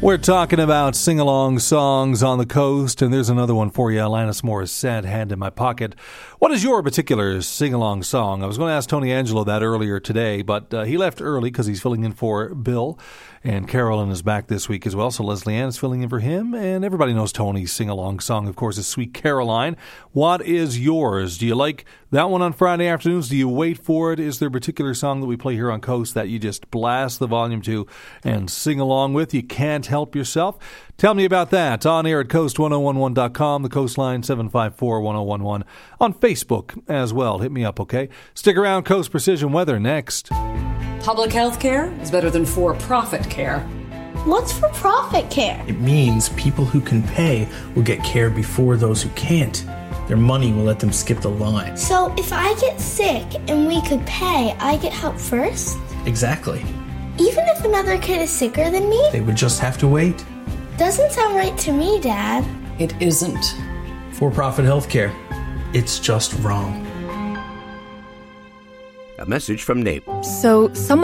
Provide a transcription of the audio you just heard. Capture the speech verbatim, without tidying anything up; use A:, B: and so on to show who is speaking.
A: We're talking about sing-along songs on the coast, and there's another one for you. Alanis Morissette, Hand in My Pocket. What is your particular sing-along song? I was going to ask Tony Angelo that earlier today, but uh, he left early because he's filling in for Bill, and Carolyn is back this week as well, so Leslie Ann is filling in for him, and everybody knows Tony's sing-along song, of course, is Sweet Caroline. What is yours? Do you like that one on Friday afternoons? Do you wait for it? Is there a particular song that we play here on Coast that you just blast the volume to and sing along with? You can't help yourself. Tell me about that on air at coast ten eleven dot com, the Coastline seven five four, one oh one one, on Facebook as well. Hit me up, okay? Stick around. Coast Precision Weather next.
B: Public health care is better than for-profit care.
C: What's for-profit care?
D: It means people who can pay will get care before those who can't. Their money will let them skip the line.
C: So if I get sick and we could pay, I get help first?
D: Exactly.
C: Even if another kid is sicker than me?
D: They would just have to wait.
C: Doesn't sound right to me, Dad.
B: It isn't.
D: For-profit healthcare. It's just wrong.
E: A message from N A P E.
F: So someone